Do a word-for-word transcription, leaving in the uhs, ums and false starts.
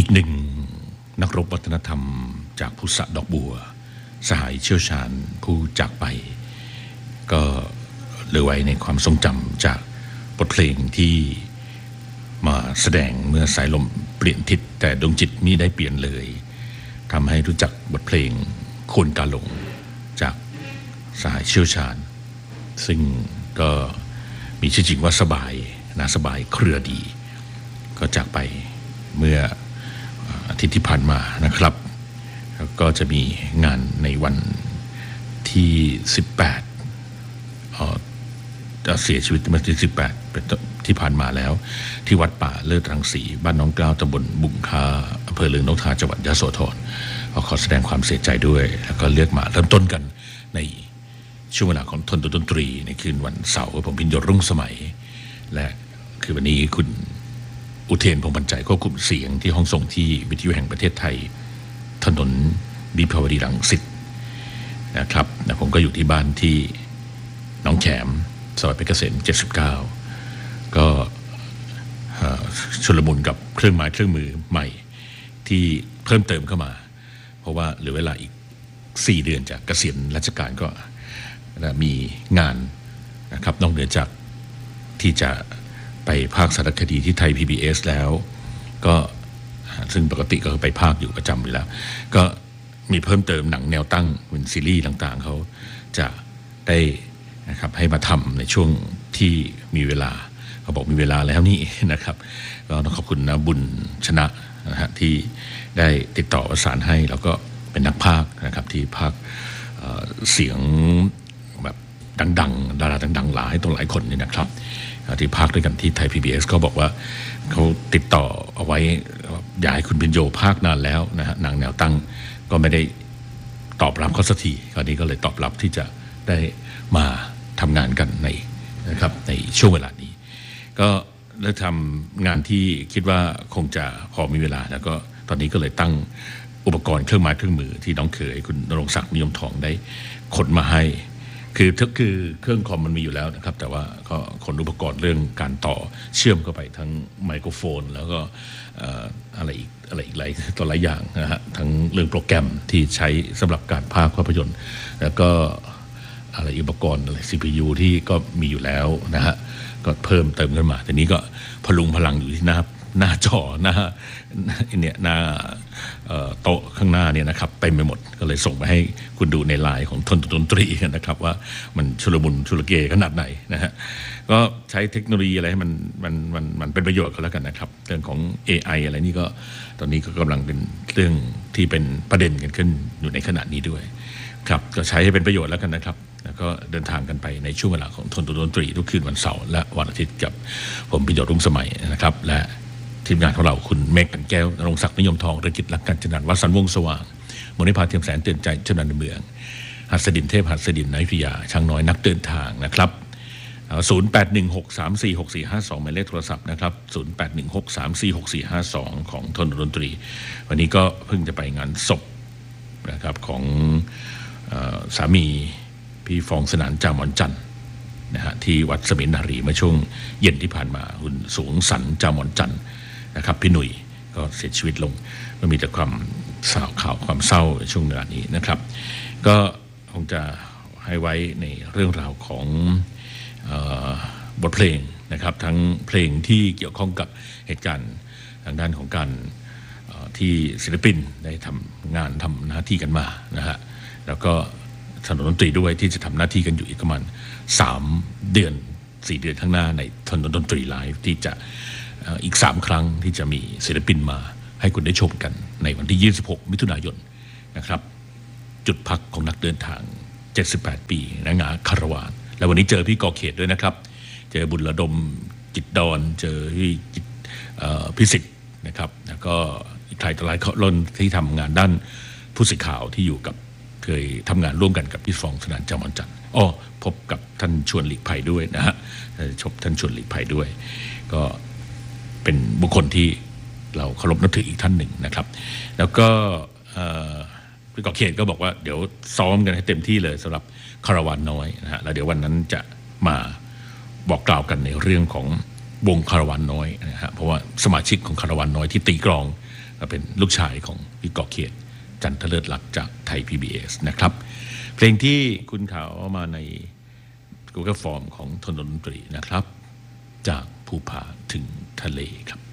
กหนึ่งนักรบวัฒนธรรมจากพุทธดอกบัวสหายเชี่ยวชาญผู้จากไปก็เหลือไว้ในความทรงจำจากบทเพลงที่มาแสดงเมื่อสายลมเปลี่ยนทิศแต่ดวงจิตมิได้เปลี่ยนเลยทำให้รู้จักบทเพลงคนกาหลงจากสหายเชี่ยวชาญซึ่งก็มีชื่อจริงว่าสบายนาสบายเครือดีก็จากไปเมื่ออาทิตย์ที่ผ่านมานะครับแล้วก็จะมีงานในวันที่สิบแปดเอ่อเสียชีวิตเมื่อที่สิบแปดที่ผ่านมาแล้วที่วัดป่าเลิศรังสีบ้านน้องกล้าวตำบลบุงคาอำเภอเลืองนกทาจังหวัดยโสธรขอแสดงความเสียใจด้วยแล้วก็เลือกมาเริ่มต้นกันในช่วงเวลาของทนดนตรีในคืนวันเสาร์ผมพิญโยรุ่งสมัยและคือวันนี้คุณอุเทนพงษ์บรรจัยควบคุมเสียงที่ห้องส่งที่วิทยุแห่งประเทศไทยถนนวิภาวดีรังสิตนะครับนะผมก็อยู่ที่บ้านที่หนองแขมซอยเพชรเกษมเจ็ดสิบเก้าก็ชุลมุนกับเครื่องไม้เครื่องมือใหม่ที่เพิ่มเติมเข้ามาเพราะว่าเหลือเวลาอีกสี่เดือนจากเกษียณราชการก็มีงานนะครับนอกเหนือจากที่จะไปภาคสารคดีที่ไทย พี บี เอส แล้วก็ซึ่งปกติก็ไปภาคอยู่ประจำอยู่แล้วก็มีเพิ่มเติมหนังแนวตั้งเป็นซีรีส์ต่างๆเขาจะได้นะครับให้มาทำในช่วงที่มีเวลาเขาบอกมีเวลาแล้วนี่นะครับก็ต้องขอบคุณนะบุญชนะนะฮะที่ได้ติดต่อประสานให้แล้วก็เป็นนักพากย์นะครับที่พากย์เสียงแบบดังๆดาราดังๆหลายตัวหลายคนนี่นะครับที่พากย์ด้วยกันที่ไทย พี บี เอส เขาบอกว่าเขาติดต่อเอาไว้อยากให้คุณพิญโยพากย์นานแล้วนะฮะหนังแนวตั้งก็ไม่ได้ตอบรับเขาสักทีคราวนี้ก็เลยตอบรับที่จะได้มาทำงานกันในนะครับในช่วงเวลานี้ก็ได้ทำงานที่คิดว่าคงจะพอมีเวลาแล้วก็ตอนนี้ก็เลยตั้งอุปกรณ์เครื่องไม้เครื่องมือที่น้องเขยคุณณรงค์ศักดิ์นิยมทองได้ขนมาให้คือทึกคือเครื่องคอมมันมีอยู่แล้วนะครับแต่ว่าก็ขนอุปกรณ์เรื่องการต่อเชื่อมเข้าไปทั้งไมโครโฟนแล้วก็อะไรอีกอะไรอีกหลายต่อหลายอย่างนะฮะทั้งเรื่องโปรแกรมที่ใช้สำหรับการพากย์ภาพยนตร์แล้วก็อะไรอุปกรณ์อะไร ซี พี ยู ที่ก็มีอยู่แล้วนะฮะก็เพิ่มเติมขึ้นมาทีนี้ก็พลุงพลังอยู่ที่หน้าหน้าจอหน้าเนี่ยหน้าโต๊ะข้างหน้าเนี่ยนะครับเต็มไปหมดก็เลยส่งไปให้คุณดูในไลน์ของทนดนตรีนะครับว่ามันชุลมุนชุลเกขนาดไหนนะฮะก็ใช้เทคโนโลยีอะไรให้มันมันมันมันเป็นประโยชน์ก็แล้วกันนะครับเรื่องของ เอ ไอ อะไรนี่ก็ตอนนี้ก็กำลังเป็นเรื่องที่เป็นประเด็นกันขึ้นอยู่ในขณะนี้ด้วยครับก็ใช้ให้เป็นประโยชน์แล้วกันนะครับแล้วก็เดินทางกันไปในช่วงเวลาของทนดนตรีทุกคืนวันเสาร์และวันอาทิตย์กับผมพิญโยรุ่งสมัยนะครับและทีมงานของเราคุณเมฆกันแก้วณรงค์ศักดิ์นิยมทองเรืองกิจรักการจนันท์วัฒน์สันวงศ์สว่างมณิพาเทียมแสนเตือนใจเจ้านันท์เมืองหัสดินเทพหัสดินนายพิยาช่างน้อยนักเดินทางนะครับศูนย์ แปด หนึ่ง หก สาม สี่ หก สี่ ห้า สองหมายเลขโทรศัพท์นะครับศูนย์ แปด หนึ่ง หก สาม สี่ หก สี่ ห้า สองของทนดนตรีวันนี้ก็เพิ่งจะไปงานศพนะครับของสามีพี่ฟองสนานจามอนจันทร์นะฮะที่วัดสมินนารีเมื่อช่วงเย็นที่ผ่านมาคุณสูงสันจามอนจันทร์นะครับพี่หนุ่ยก็เสียชีวิตลงก็มีแต่ความเศร้าข่าวความเศร้าในช่วงเวลานี้นะครับก็คงจะให้ไว้ในเรื่องราวของเอ่อบทเพลงนะครับทั้งเพลงที่เกี่ยวข้องกับเหตุการณ์ทางด้านของการที่ศิลปินได้ทำงานทำหน้าที่กันมานะฮะแล้วก็ถนนดนตรีด้วยที่จะทำหน้าที่กันอยู่อีกประมาณสามเดือนสี่เดือนข้างหน้าในถนนดนตรีไลฟ์ที่จะอีกสามครั้งที่จะมีศิลปินมาให้คุณได้ชมกันในวันที่ยี่สิบหกมิถุนายนนะครับจุดพักของนักเดินทางเจ็ดสิบแปดปีนางาคารวานและวันนี้เจอพี่กอเขตด้วยนะครับเจอบุญระดมจิตดอนเจอพี่จิตพิสิทธิ์นะครับแล้วก็อีกใครต่อหลายคนที่ทำงานด้านผู้สื่อข่าวที่อยู่กับเคยทำงานร่วมกันกับพี่ฟองสนานจามอนจันทร์อ้อพบกับท่านชวนหลีกภัยด้วยนะฮะชมท่านชวนหลีกภัยด้วยก็เป็นบุคคลที่เราเคารพนับถืออีกท่านหนึ่งนะครับแล้วก็พี่กอเขตก็บอกว่าเดี๋ยวซ้อมกันให้เต็มที่เลยสำหรับคาราวานน้อยนะฮะแล้วเดี๋ยววันนั้นจะมาบอกกล่าวกันในเรื่องของวงคาราวานน้อยนะฮะเพราะว่าสมาชิกของคาราวานน้อยที่ตีกลองเป็นลูกชายของพี่ก่อเขียดจันทเลิศลักษณ์จากไทย พี บี เอส นะครับเพลงที่คุณขาวเอามาใน Google Form ของถนนดนตรีนะครับจากภูผาถึงทะเลครับ